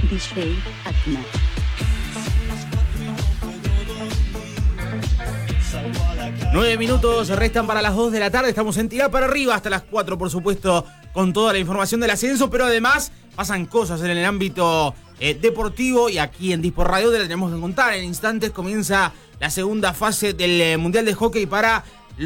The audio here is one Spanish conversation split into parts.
DJ Atma. Nueve minutos restan para las 2 de la tarde. Estamos en Tirá para Arriba hasta las 4, por supuesto, con toda la información del ascenso. Pero además pasan cosas en el ámbito deportivo. Y aquí en Dispor Radio te la tenemos que contar. En instantes comienza la segunda fase del Mundial de Hockey para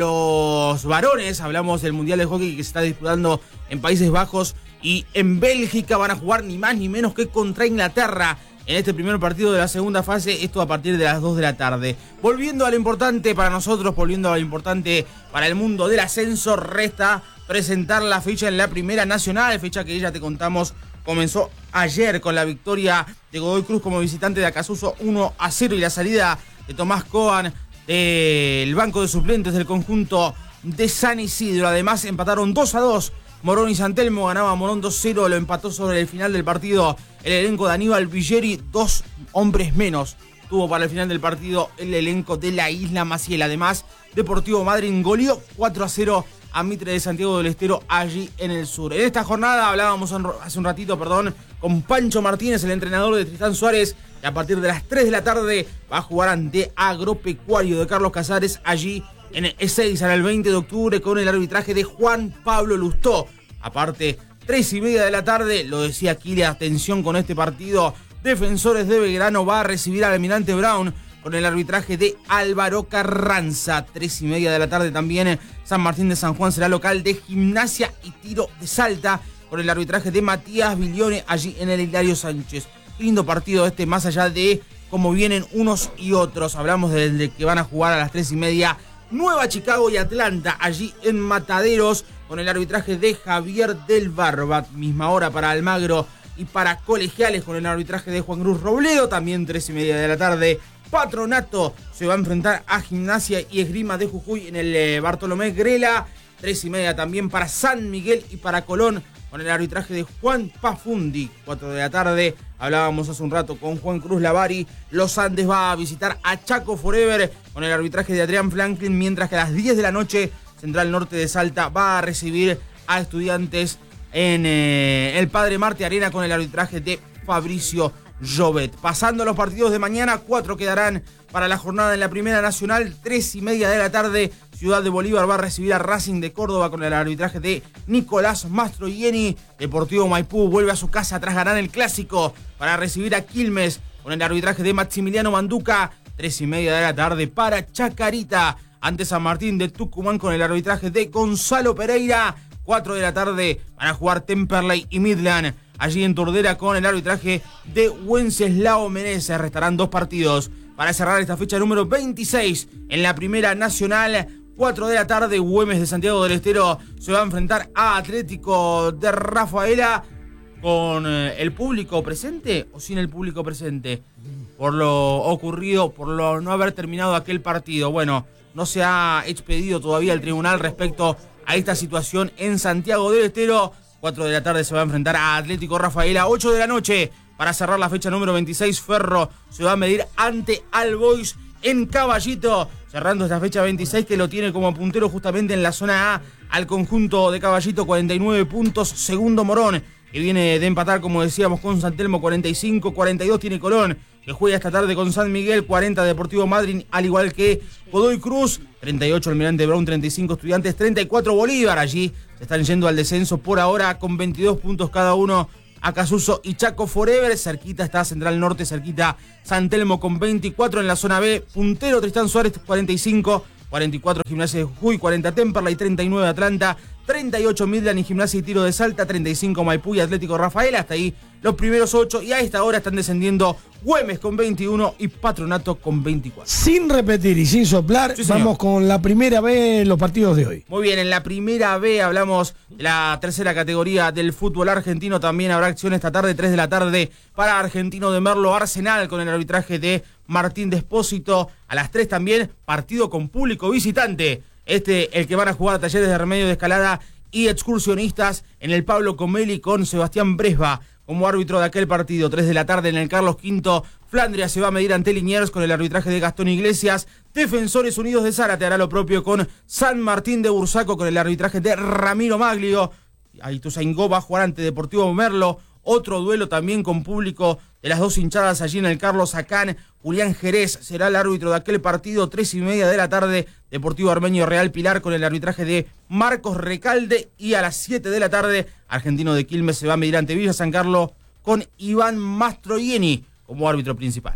los varones. Hablamos del Mundial de Hockey que se está disputando en Países Bajos y en Bélgica. Van a jugar ni más ni menos que contra Inglaterra en este primer partido de la segunda fase, esto a partir de las 2 de la tarde. Volviendo a lo importante para nosotros, volviendo a lo importante para el mundo del ascenso, resta presentar la fecha en la Primera Nacional, fecha que ya te contamos comenzó ayer con la victoria de Godoy Cruz como visitante de Acasuso 1-0 y la salida de Tomás Coan del banco de suplentes del conjunto de San Isidro. Además empataron 2-2 Morón y San Telmo, ganaba Morón 2-0, lo empató sobre el final del partido el elenco de Aníbal Villeri. 2 hombres menos tuvo para el final del partido el elenco de la Isla Maciel. Además, Deportivo Madryn goleó 4-0 a Mitre de Santiago del Estero allí en el sur. En esta jornada hablábamos hace un ratito, con Pancho Martínez, el entrenador de Tristán Suárez, que a partir de las 3 de la tarde va a jugar ante Agropecuario de Carlos Casares allí en el Ezeiza el 20 de octubre con el arbitraje de Juan Pablo Lustó. Aparte, 3:30 de la tarde, lo decía Kile, atención con este partido, Defensores de Belgrano va a recibir al Almirante Brown con el arbitraje de Álvaro Carranza. 3:30 de la tarde también, San Martín de San Juan será local de Gimnasia y Tiro de Salta con el arbitraje de Matías Bilione allí en el Hilario Sánchez. Lindo partido este, más allá de cómo vienen unos y otros. Hablamos de que van a jugar a las 3:30 Nueva Chicago y Atlanta, allí en Mataderos, con el arbitraje de Javier del Barba. Misma hora para Almagro y para Colegiales, con el arbitraje de Juan Cruz Robledo. También 3:30 de la tarde, Patronato se va a enfrentar a Gimnasia y Esgrima de Jujuy en el Bartolomé Grela. 3:30 también para San Miguel y para Colón, con el arbitraje de Juan Pafundi. 4 de la tarde, hablábamos hace un rato con Juan Cruz Lavari, Los Andes va a visitar a Chaco Forever con el arbitraje de Adrián Franklin, mientras que a las 10 de la noche Central Norte de Salta va a recibir a Estudiantes en el Padre Marte Arena con el arbitraje de Fabricio Jovet. Pasando a los partidos de mañana, 4 quedarán para la jornada en la Primera Nacional. 3:30 de la tarde, Ciudad de Bolívar va a recibir a Racing de Córdoba con el arbitraje de Nicolás Mastroianni. Deportivo Maipú vuelve a su casa tras ganar el Clásico para recibir a Quilmes con el arbitraje de Maximiliano Manduca. 3:30 de la tarde para Chacarita ante San Martín de Tucumán con el arbitraje de Gonzalo Pereira. 4 de la tarde van a jugar Temperley y Midland allí en Tordera con el arbitraje de Wenceslao Meneses. Restarán 2 partidos para cerrar esta fecha número 26 en la Primera Nacional. 4 de la tarde, Güemes de Santiago del Estero se va a enfrentar a Atlético de Rafaela con el público presente o sin el público presente. Por lo ocurrido, por lo no haber terminado aquel partido. Bueno, no se ha expedido todavía el tribunal respecto a esta situación en Santiago del Estero. 4 de la tarde se va a enfrentar a Atlético Rafaela. 8 de la noche, para cerrar la fecha número 26, Ferro se va a medir ante All Boys en Caballito, cerrando esta fecha 26 que lo tiene como puntero justamente en la zona A al conjunto de Caballito, 49 puntos. Segundo Morón, que viene de empatar, como decíamos, con San Telmo, 45, 42 tiene Colón, que juega esta tarde con San Miguel, 40 Deportivo Madryn, al igual que Godoy Cruz, 38 Almirante Brown, 35 Estudiantes, 34 Bolívar. Allí se están yendo al descenso por ahora con 22 puntos cada uno Acasuso y Chaco Forever. Cerquita está Central Norte, cerquita San Telmo con 24 en la zona B. Puntero Tristán Suárez, 45, 44 Gimnasia de Jujuy, 40 Temperley, 39 Atlanta, 38 Midland y Gimnasia y Tiro de Salta, 35 Maipú y Atlético Rafaela. Hasta ahí los primeros 8 y a esta hora están descendiendo Güemes con 21 y Patronato con 24. Sin repetir y sin soplar, sí, vamos con la Primera B en los partidos de hoy. Muy bien, en la Primera B hablamos de la tercera categoría del fútbol argentino. También habrá acción esta tarde, 3 de la tarde, para Argentino de Merlo Arsenal con el arbitraje de Martín Despósito. A las 3 también, partido con público visitante. El que van a jugar a Talleres de Remedio de Escalada y Excursionistas en el Pablo Comelli con Sebastián Bresba como árbitro de aquel partido. 3 de la tarde en el Carlos V, Flandria se va a medir ante Liniers con el arbitraje de Gastón Iglesias. Defensores Unidos de Zárate hará lo propio con San Martín de Bursaco con el arbitraje de Ramiro Maglio. Ituzaingó va a jugar ante Deportivo Merlo. Otro duelo también con público de las dos hinchadas allí en el Carlos Sacán. Julián Jerez será el árbitro de aquel partido, 3:30 de la tarde, Deportivo Armenio Real Pilar, con el arbitraje de Marcos Recalde, y a las 7 de la tarde, Argentino de Quilmes se va a medir ante Villa San Carlos con Iván Mastroianni como árbitro principal.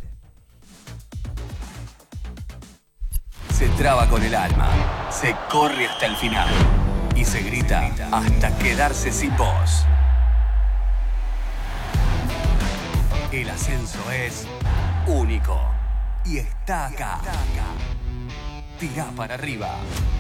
Se traba con el alma, se corre hasta el final y se grita hasta quedarse sin voz. El ascenso es único y está acá. Tirá para arriba.